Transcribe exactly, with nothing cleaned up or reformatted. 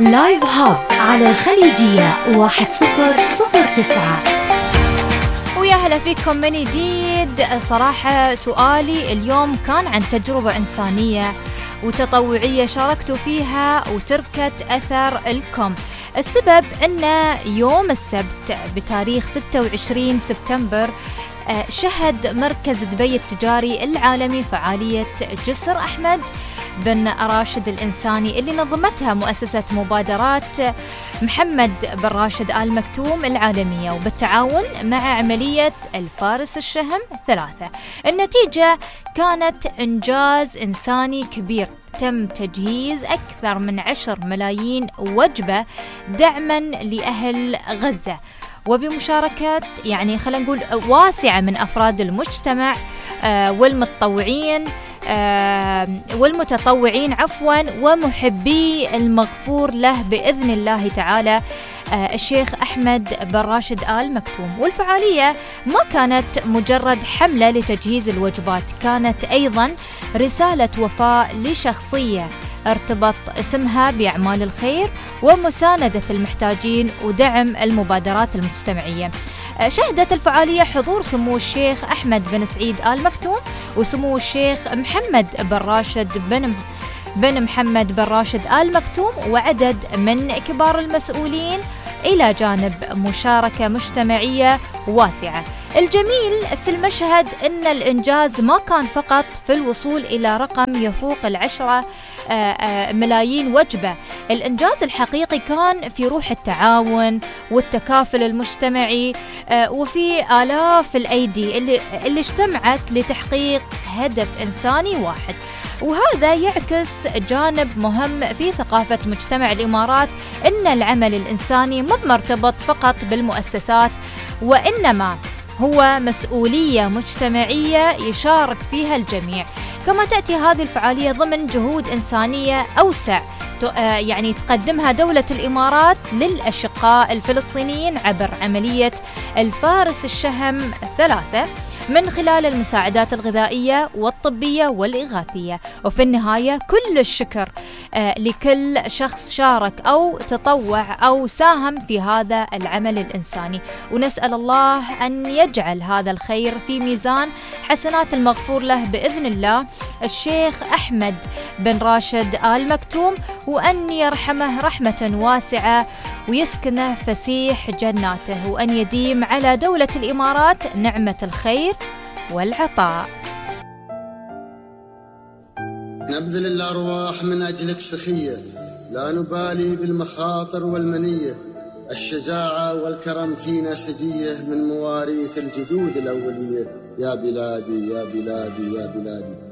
لايف هاب على الخليجية واحد صفر صفر تسعة. ويا هلا فيكم من جديد. صراحة سؤالي اليوم كان عن تجربة إنسانية وتطوعية شاركتوا فيها وتركت أثر لكم. السبب أن يوم السبت بتاريخ ستة وعشرين سبتمبر شهد مركز دبي التجاري العالمي فعالية جسر أحمد بن راشد الإنساني اللي نظمتها مؤسسة مبادرات محمد بن راشد آل مكتوم العالمية وبالتعاون مع عملية الفارس الشهم ثلاثة. النتيجة كانت إنجاز إنساني كبير، تم تجهيز أكثر من عشر ملايين وجبة دعما لأهل غزة وبمشاركة يعني خلينا نقول واسعة من أفراد المجتمع آه والمتطوعين آه والمتطوعين عفوا ومحبي المغفور له بإذن الله تعالى آه الشيخ أحمد بن راشد آل مكتوم. والفعالية ما كانت مجرد حملة لتجهيز الوجبات، كانت أيضا رسالة وفاء لشخصية ارتبط اسمها بأعمال الخير ومساندة المحتاجين ودعم المبادرات المجتمعية. شهدت الفعالية حضور سمو الشيخ أحمد بن سعيد آل مكتوم وسمو الشيخ محمد بن راشد بن بن محمد بن راشد آل مكتوم وعدد من كبار المسؤولين، إلى جانب مشاركة مجتمعية واسعة. الجميل في المشهد أن الإنجاز ما كان فقط في الوصول إلى رقم يفوق العشرة ملايين وجبة، الإنجاز الحقيقي كان في روح التعاون والتكافل المجتمعي وفي آلاف الأيدي اللي, اللي اجتمعت لتحقيق هدف إنساني واحد. وهذا يعكس جانب مهم في ثقافة مجتمع الإمارات، إن العمل الإنساني مو مرتبط فقط بالمؤسسات وإنما هو مسؤولية مجتمعية يشارك فيها الجميع. كما تأتي هذه الفعالية ضمن جهود إنسانية أوسع يعني تقدمها دولة الإمارات للأشقاء الفلسطينيين عبر عملية الفارس الشهم ثلاثة من خلال المساعدات الغذائية والطبية والإغاثية. وفي النهاية كل الشكر آه لكل شخص شارك أو تطوع أو ساهم في هذا العمل الإنساني، ونسأل الله أن يجعل هذا الخير في ميزان حسنات المغفور له بإذن الله الشيخ أحمد بن راشد آل مكتوم، وأن يرحمه رحمة واسعة ويسكنه فسيح جناته، وأن يديم على دولة الإمارات نعمة الخير والعطاء. نبذل الأرواح من أجلك سخية، لا نبالي بالمخاطر والمنية، الشجاعة والكرم فينا سجية من مواريث الجدود الأولية. يا بلادي يا بلادي يا بلادي.